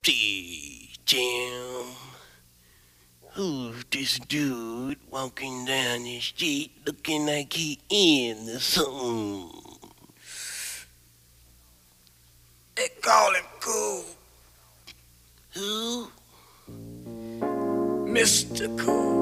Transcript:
Steve Jam. Who's this dude walking down the street looking like he in something? They call him Cool, Who? Mr. Cool.